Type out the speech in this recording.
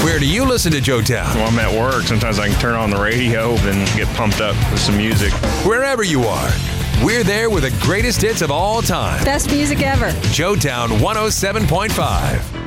Where do you listen to Joetown? When I'm at work, sometimes I can turn on the radio and get pumped up with some music. Wherever you are, we're there with the greatest hits of all time. Best music ever. Joetown 107.5.